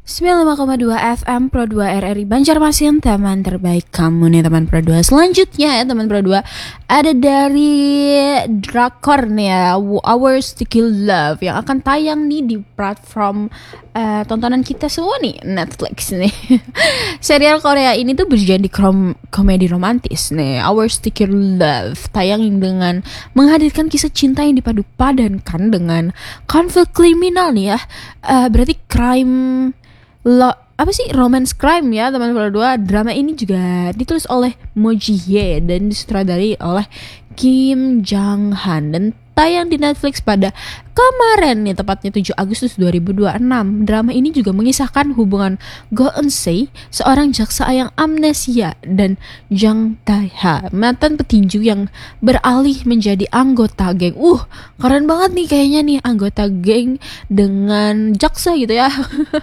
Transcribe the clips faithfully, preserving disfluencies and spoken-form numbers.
sembilan puluh lima koma dua F M Pro dua R R I Banjarmasin, teman terbaik kamu nih teman Pro dua. Selanjutnya ya teman Pro dua, ada dari drakor nih ya, Our Sticky Love yang akan tayang nih di platform uh, tontonan kita semua nih, Netflix nih. Serial Korea ini tuh bergenre krom- komedi romantis nih, Our Sticky Love, tayang dengan menghadirkan kisah cinta yang dipadu padankan dengan konflik kriminal nih ya. Uh, berarti crime Lo, apa sih romance crime ya teman berdua. Drama ini juga ditulis oleh Mo Ji Hye dan disutradari oleh Kim Jang Han dan tayang di Netflix pada kemarin nih, tepatnya tujuh Agustus dua ribu dua puluh enam. Drama ini juga mengisahkan hubungan Go Eun Se, seorang jaksa yang amnesia, dan Jang Tae Ha, mantan petinju yang beralih menjadi anggota geng. Uh, keren banget nih kayaknya nih, anggota geng dengan jaksa gitu ya.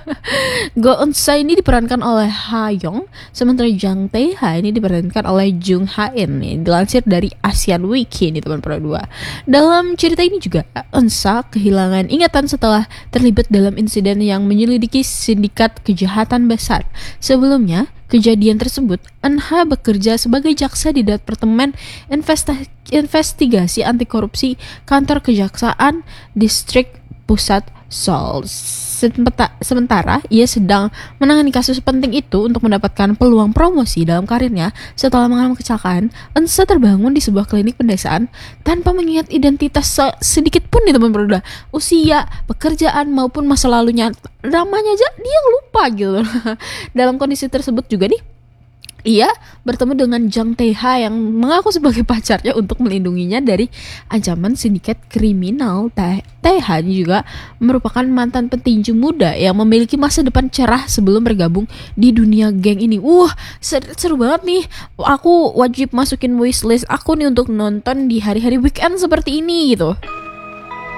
Go Eun Se ini diperankan oleh Ha Young, sementara Jang Tae Ha ini diperankan oleh Jung Ha In nih, dilansir dari Asian Wiki nih teman Pro dua. Dalam cerita ini juga Eun Se kehilangan ingatan setelah terlibat dalam insiden yang menyelidiki sindikat kejahatan besar. Sebelumnya, kejadian tersebut, Eun Se bekerja sebagai jaksa di Departemen Investi- Investigasi Anti Korupsi Kantor Kejaksaan Distrik Pusat Seoul. Sementara ia sedang menangani kasus penting itu untuk mendapatkan peluang promosi dalam karirnya. Setelah mengalami kecelakaan, Eun Se terbangun di sebuah klinik pedesaan tanpa mengingat identitas sedikit pun nih teman berdua, usia, pekerjaan maupun masa lalunya. Namanya aja dia lupa gitu. Dalam kondisi tersebut juga nih, ia bertemu dengan Jang Tae Ha yang mengaku sebagai pacarnya untuk melindunginya dari ancaman sindikat kriminal. Tae Ha juga merupakan mantan petinju muda yang memiliki masa depan cerah sebelum bergabung di dunia geng ini. Wah, seru, seru banget nih. Aku wajib masukin wishlist aku nih untuk nonton di hari-hari weekend seperti ini gitu.